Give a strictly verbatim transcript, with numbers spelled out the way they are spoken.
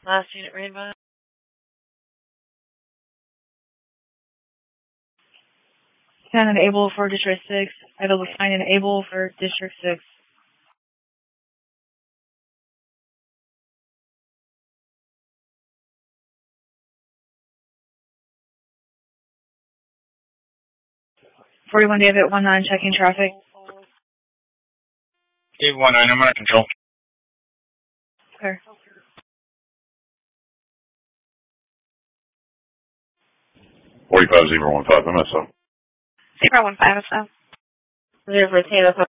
Last unit rainbow. Ten and able for District six. Idle sign and able for District six. forty-one David, one nine, checking traffic. David one nine, I'm under control. Okay. forty-five zero one five, M S O. zero one five S O. Zero for Taylor.